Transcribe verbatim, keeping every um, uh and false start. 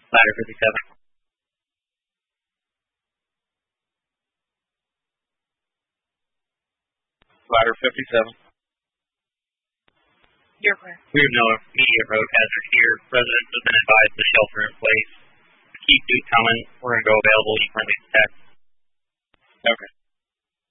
Ladder fifty-seven. Ladder fifty-seven. You're clear. We have no immediate road hazard here. Residents have been advised to shelter in place. Keep food coming. We're going to go available. You can release text. Okay.